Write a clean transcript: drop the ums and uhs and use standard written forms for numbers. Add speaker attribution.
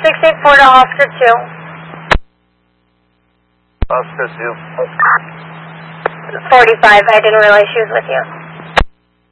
Speaker 1: 684 to Oscar 2.
Speaker 2: Oscar 2.
Speaker 1: 45, I didn't realize she was with you.